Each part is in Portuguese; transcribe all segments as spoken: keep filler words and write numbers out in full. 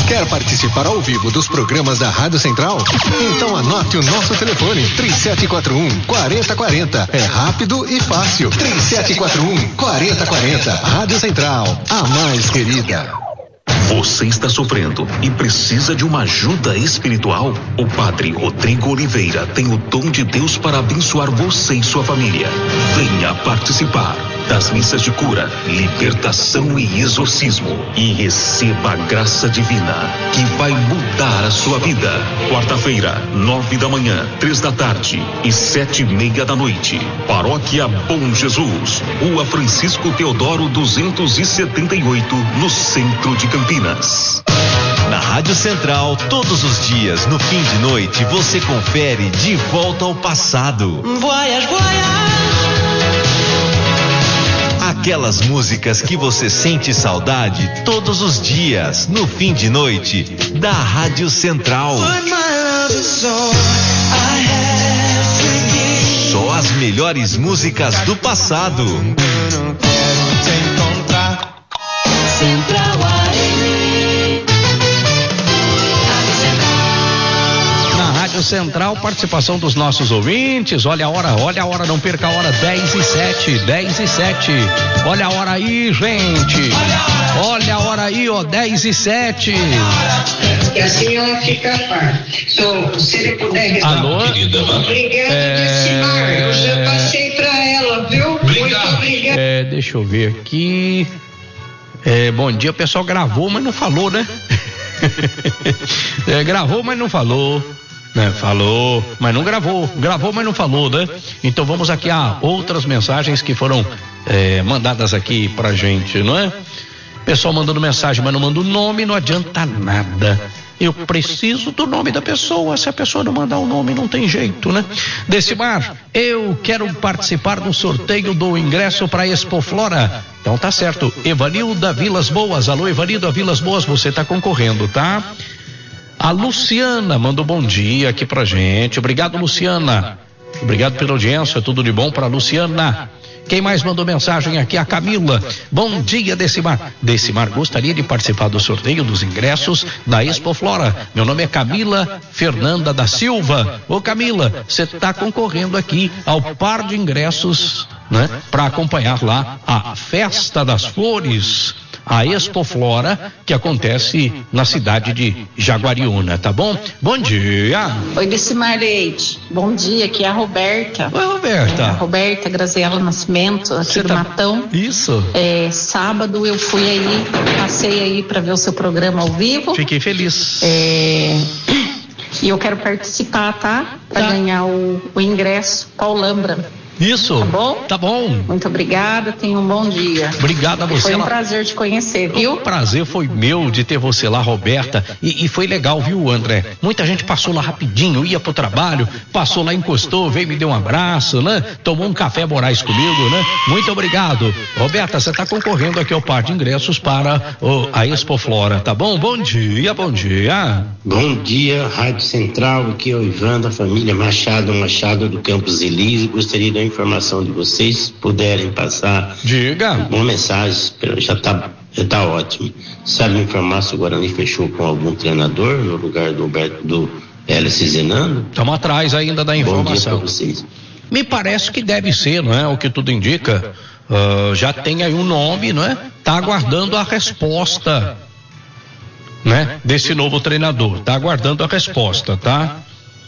Quer participar ao vivo dos programas da Rádio Central? Então anote o nosso telefone, três sete quatro um, quatro zero quatro zero. É rápido e fácil. três sete quatro um, quatro zero quatro zero. Rádio Central, a mais querida. Você está sofrendo e precisa de uma ajuda espiritual? O Padre Rodrigo Oliveira tem o dom de Deus para abençoar você e sua família. Venha participar das missas de cura, libertação e exorcismo e receba a graça divina que vai mudar a sua vida. Quarta-feira, nove da manhã, três da tarde e sete e meia da noite. Paróquia Bom Jesus, Rua Francisco Teodoro duzentos e setenta e oito, no centro de Campinas. Na Rádio Central, todos os dias, no fim de noite, você confere De Volta ao Passado. Voyage, voyage. Aquelas músicas que você sente saudade todos os dias, no fim de noite, da Rádio Central. Só as melhores músicas do passado. Central Rádio Central, participação dos nossos ouvintes. Olha a hora, olha a hora, não perca a hora, dez e sete, dez e sete. Olha a hora aí, gente. Olha a hora aí, ó, dez e sete. Que a senhora fica parte. So, se ele puder resolver. Alô? Obrigada, É... Decimar. Eu já passei pra ela, viu? Muito obrigada. É, deixa eu ver aqui. É, bom dia, o pessoal gravou, mas não falou, né? É, gravou, mas não falou. Né? Falou, mas não gravou. Gravou, mas não falou, né? Então vamos aqui a outras mensagens que foram é, mandadas aqui pra gente, não é? Pessoal mandando mensagem, mas não manda o nome, não adianta nada. Eu preciso do nome da pessoa. Se a pessoa não mandar o nome, não tem jeito, né? Decimar, eu quero participar do sorteio do ingresso para Expo Flora. Então tá certo. Evanilda Vilas Boas. Alô, Evanilda Vilas Boas, você tá concorrendo, tá? A Luciana mandou bom dia aqui pra gente. Obrigado, Luciana. Obrigado pela audiência. Tudo de bom pra Luciana. Quem mais mandou mensagem aqui? A Camila. Bom dia, Decimar. Decimar, gostaria de participar do sorteio dos ingressos da Expo Flora. Meu nome é Camila Fernanda da Silva. Ô Camila, você está concorrendo aqui ao par de ingressos, né? Para acompanhar lá a Festa das Flores, a Expo Flora, que acontece na cidade de Jaguariúna, tá bom? Bom dia. Oi, Decimar Leite. Bom dia, aqui é a Roberta. Oi, Roberta. É, a Roberta Graziela Nascimento, aqui Cê do tá... Matão. Isso. É, sábado eu fui aí, passei aí para ver o seu programa ao vivo. Fiquei feliz. É... E eu quero participar, tá? Para tá. ganhar o, o ingresso Paulambra. Isso. Tá bom? Tá bom. Muito obrigada, tenha um bom dia. Obrigado a você. Foi um lá. prazer te conhecer, viu? O prazer foi meu de ter você lá, Roberta. E, e foi legal, viu, André? Muita gente passou lá rapidinho, ia pro trabalho, passou lá, encostou, veio me deu um abraço, né? Tomou um café Moraes comigo, né? Muito obrigado. Roberta, você tá concorrendo aqui ao par de ingressos para o, a Expo Flora, tá bom? Bom dia, bom dia. Bom dia, Rádio Central, aqui é o Ivan da família Machado, Machado do Campos Elísio. Gostaria de informação de vocês, puderem passar. Diga. Uma mensagem, já tá, já tá ótimo. Sabe me informar se o Guarani fechou com algum treinador no lugar do Alberto, do Hélice Zenando? Estamos atrás ainda da informação. Bom dia pra vocês. Me parece que deve ser, não é? O que tudo indica. Uh, já tem aí um nome, não é? Tá aguardando a resposta, né? Desse novo treinador. Tá aguardando a resposta, tá?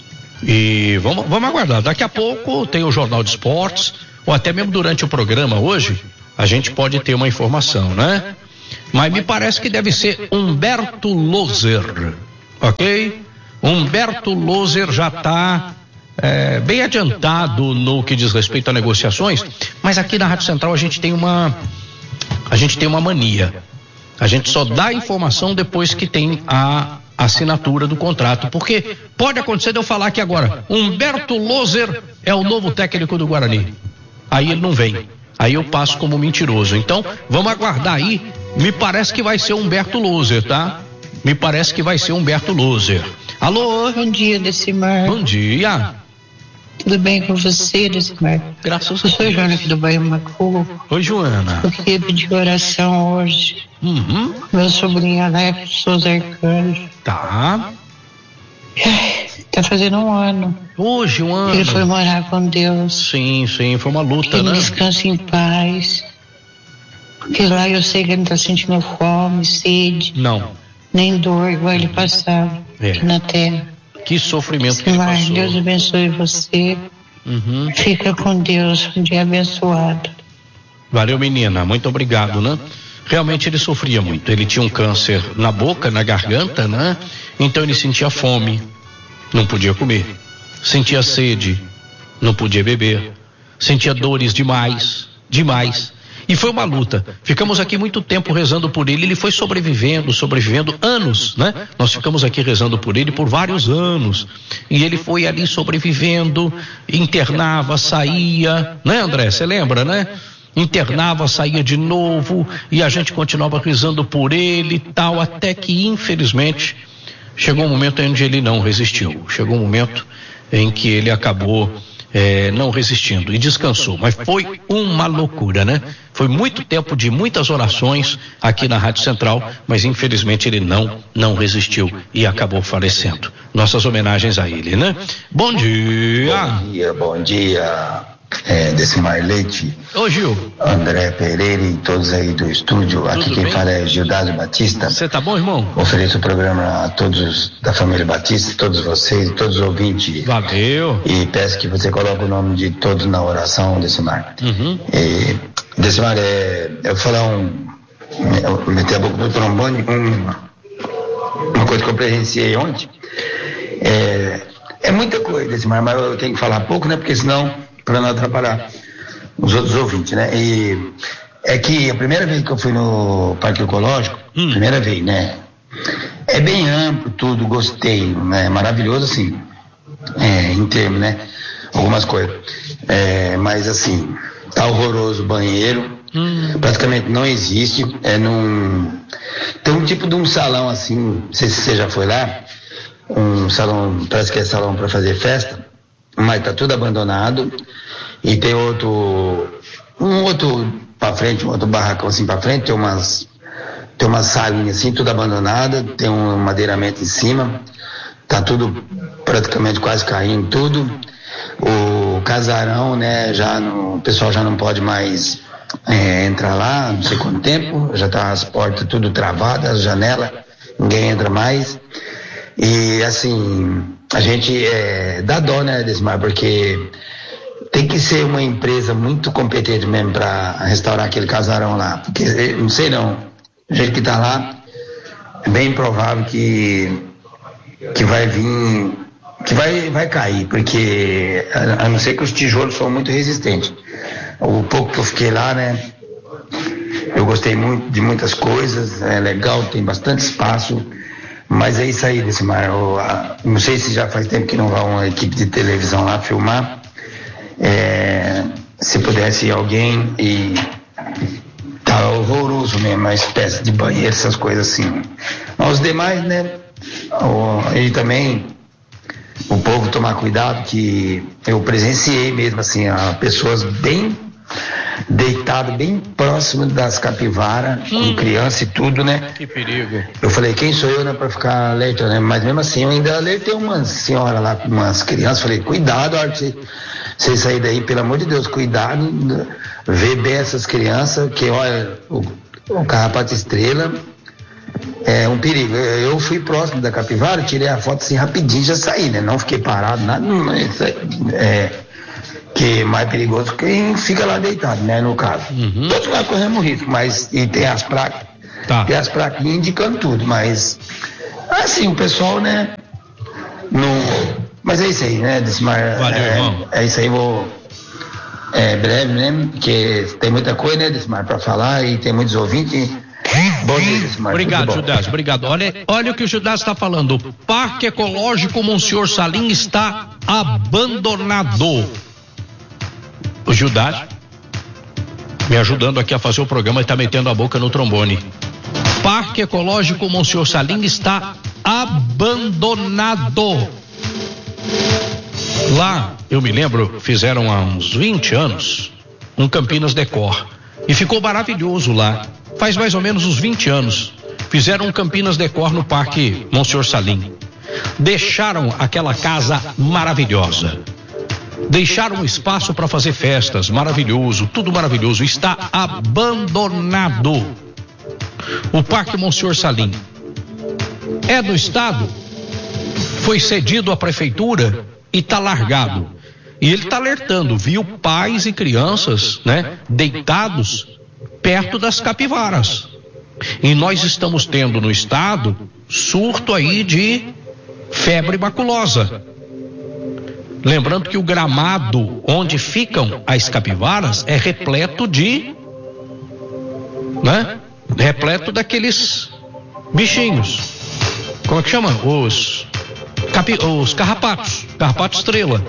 E vamos, vamos aguardar. Daqui a pouco tem o Jornal de Esportes, ou até mesmo durante o programa hoje, a gente pode ter uma informação, né? Mas me parece que deve ser Humberto Loser, ok? Humberto Loser já está é, bem adiantado no que diz respeito a negociações, mas aqui na Rádio Central a gente tem uma, a gente tem uma mania. A gente só dá informação depois que tem a assinatura do contrato, porque pode acontecer de eu falar aqui agora, Humberto Loser é o novo técnico do Guarani, aí ele não vem, aí eu passo como mentiroso. Então vamos aguardar aí, me parece que vai ser Humberto Loser, tá? Me parece que vai ser Humberto Loser. Alô? Bom dia, Decimar. Bom dia. Tudo bem com você, Desimar? Graças a Eu Deus. sou Joana aqui do bairro Macu. Oi, Joana. Eu queria pedir oração hoje. Uhum. Meu sobrinho Alex Souza Arcanjo. Tá. Tá fazendo um ano. Hoje, um ano. Ele foi morar com Deus. Sim, sim, foi uma luta, Ele né? descansa em paz. Porque lá eu sei que ele não tá sentindo fome, sede, Não. nem dor, igual ele passava É. aqui na terra. Que sofrimento que ele Desimar, passou. Deus abençoe você. Uhum. Fica com Deus, um dia abençoado. Valeu, menina. Muito obrigado, né? Realmente ele sofria muito. Ele tinha um câncer na boca, na garganta, né? Então ele sentia fome, não podia comer. Sentia sede, não podia beber. Sentia dores demais, demais. E foi uma luta. Ficamos aqui muito tempo rezando por ele. Ele foi sobrevivendo, sobrevivendo anos, né? Nós ficamos aqui rezando por ele por vários anos. E ele foi ali sobrevivendo, internava, saía, né, André? Você lembra, né? Internava, saía de novo e a gente continuava rezando por ele e tal, até que infelizmente chegou um momento onde ele não resistiu. Chegou um momento em que ele acabou É, não resistindo e descansou, mas foi uma loucura, né? Foi muito tempo de muitas orações aqui na Rádio Central, mas infelizmente ele não, não resistiu e acabou falecendo. Nossas homenagens a ele, né? Bom dia! Bom dia, bom dia, é, Desimar Leite. Ô Gil. André Pereira e todos aí do estúdio. Tudo Aqui quem bem? Fala é Gildásio Batista. Você tá bom, irmão? Ofereço o programa a todos da família Batista, todos vocês, todos os ouvintes. Valeu. E peço que você coloque o nome de todos na oração, Desimar. Uhum. E, Desimar, é, eu vou falar um. Eu meter a boca do trombone, um, uma coisa que eu presenciei ontem. É, é muita coisa, Desimar, mas eu tenho que falar pouco, né? Porque senão, para não atrapalhar os outros ouvintes, né? E é que a primeira vez que eu fui no Parque Ecológico, hum. primeira vez, né? É bem amplo tudo, gostei, né? Maravilhoso, assim, é, em termos, né? Algumas coisas. É, mas, assim, tá horroroso o banheiro, hum. praticamente não existe, é num... Tem um tipo de um salão, assim, não sei se você já foi lá, um salão, parece que é salão para fazer festa, mas tá tudo abandonado. E tem outro, um outro pra frente, um outro barracão assim pra frente, tem umas, tem umas salinhas assim, tudo abandonada, tem um madeiramento em cima, tá tudo praticamente quase caindo, tudo. O casarão, né, já não, o pessoal já não pode mais é, entrar lá, não sei quanto tempo, já tá as portas tudo travadas, as janelas, ninguém entra mais. E assim, a gente é, dá dó, né, Desimar, porque tem que ser uma empresa muito competente mesmo para restaurar aquele casarão lá, porque não sei não, do jeito que tá lá, é bem provável que que vai vir, que vai, vai cair, porque a, a não ser que os tijolos são muito resistentes. O pouco que eu fiquei lá, né, eu gostei muito de muitas coisas, é legal, tem bastante espaço, mas é isso aí, Desimar. Eu, a, não sei se já faz tempo que não vai uma equipe de televisão lá filmar. É, se pudesse ir alguém e tá horroroso mesmo, uma espécie de banheiro, essas coisas assim. Os demais, né? E também o povo tomar cuidado, que eu presenciei mesmo assim, a pessoas bem deitado bem próximo das capivaras, hum. com criança e tudo, né? Que perigo. Eu falei, quem sou eu, né, pra ficar alerta, né? Mas mesmo assim, eu ainda alertei uma senhora lá com umas crianças, falei, cuidado, a hora que você, você sair daí, pelo amor de Deus, cuidado, vê bem essas crianças, que olha, o, o carrapato estrela é um perigo. Eu fui próximo da capivara, tirei a foto assim rapidinho, já saí, né? Não fiquei parado, nada, não, é... que é mais perigoso quem fica lá deitado, né, no caso. Uhum. Todos nós corremos risco, mas e tem as placas, tá. Tem as plaquinhas indicando tudo, mas assim, o pessoal, né, não, mas é isso aí, né, Desimar. Valeu, é, irmão. É isso aí, vou é breve, né, porque tem muita coisa, né, Desimar, pra falar e tem muitos ouvintes. Bom dia, Desimar. Obrigado, Judas, obrigado. Olha, olha o que o Judas está falando. O Parque Ecológico Monsenhor Salim está abandonado. O Judas me ajudando aqui a fazer o programa e está metendo a boca no trombone. Parque Ecológico Monsenhor Salim está abandonado. Lá, eu me lembro, fizeram há uns vinte anos um Campinas Decor e ficou maravilhoso lá. Faz mais ou menos uns vinte anos. Fizeram um Campinas Decor no Parque Monsenhor Salim. Deixaram aquela casa maravilhosa. Deixaram espaço para fazer festas, maravilhoso, tudo maravilhoso. Está abandonado. O Parque Monsenhor Salim é do estado, foi cedido à prefeitura e está largado. E ele está alertando, viu pais e crianças, né, deitados perto das capivaras. E nós estamos tendo no estado surto aí de febre maculosa. Lembrando que o gramado onde ficam as capivaras é repleto de, né? Repleto daqueles bichinhos. Como é que chama? Os, capi, os carrapatos, carrapato estrela.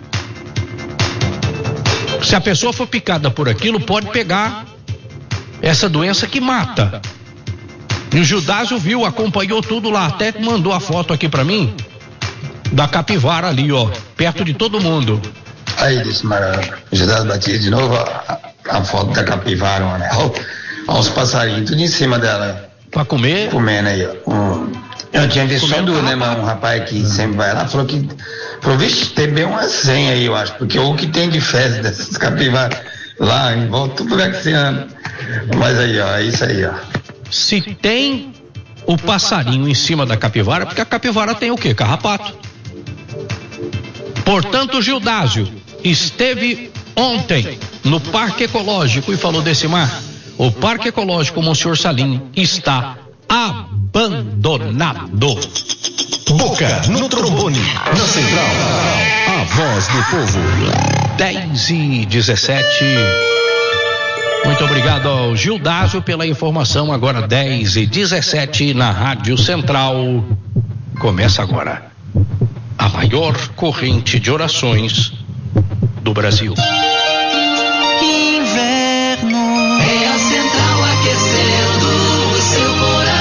Se a pessoa for picada por aquilo, pode pegar essa doença que mata. E o Judásio viu, acompanhou tudo lá, até mandou a foto aqui pra mim da capivara ali, ó, perto de todo mundo. Aí, disse Mara, o Judásio batia de novo a, a foto da capivara, né? Olha os passarinhos, tudo em cima dela. Pra comer? Comendo aí, ó. Um, eu tinha visto só duas, né, mas um rapaz que sempre vai lá falou que, falou, vixe, tem bem uma senha aí, eu acho, porque o que tem de fezes dessas capivaras lá em volta, todo lugar que você anda. Mas aí, ó, é isso aí, ó. Se tem o passarinho em cima da capivara, porque a capivara tem o quê? Carrapato. Portanto, Gildásio esteve ontem no Parque Ecológico e falou desse mar. O Parque Ecológico Monsenhor Salim está abandonado. Boca no trombone, na central, a voz do povo. dez e dezessete. Muito obrigado ao Gildásio pela informação. Agora dez e dezessete na Rádio Central. Começa agora a maior corrente de orações do Brasil. Que inverno é a Central aquecendo o seu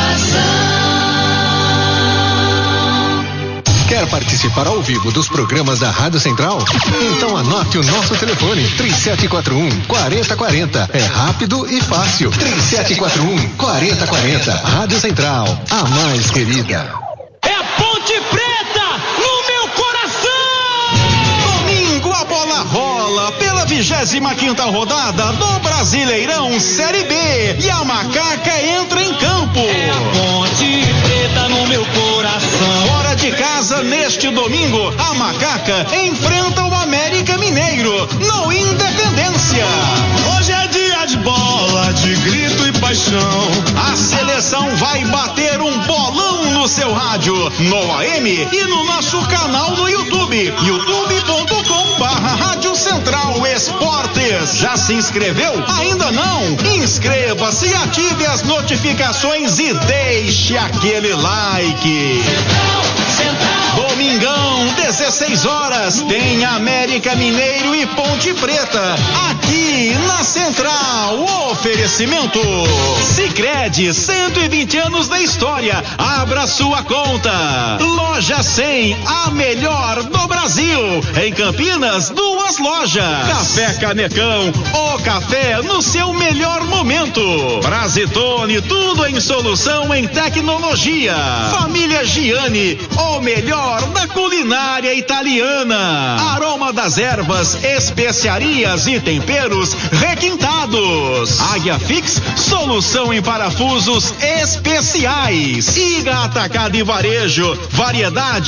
coração. Quer participar ao vivo dos programas da Rádio Central? Então anote o nosso telefone três sete quatro um, quatro zero quatro zero. É rápido e fácil. três sete quatro um, quatro zero quatro zero. Rádio Central, a mais querida. É a Ponte Preta no meu coração! Domingo a bola rola pela vigésima quinta rodada do Brasileirão Série B e a Macaca entra em campo. É a Ponte Preta no meu coração. Fora de casa neste domingo, a Macaca enfrenta o América Mineiro no Independência. Hoje é dia de bola, de grito e paixão. A seleção vai bater um bolão no seu rádio, no A M e no nosso canal no YouTube, youtube ponto com barra Rádio Central Esportes. Já se inscreveu? Ainda não? Inscreva-se e ative as notificações e deixe aquele like. Central, Central. Domingão, dezesseis horas, tem América Mineiro e Ponte Preta, aqui na Central. Oferecimento Sicredi, cento e vinte anos da história. Abra sua conta. Loja cem, a melhor do Brasil. Em Campinas, duas lojas. Café Canecão, o café no seu melhor momento. Brasitone, tudo em solução em tecnologia. Família Giani, o melhor da culinária italiana. Aroma das ervas, especiarias e temperos requintados. Águia Fix, solução em parafusos especiais. Iga Atacado e Varejo, variedade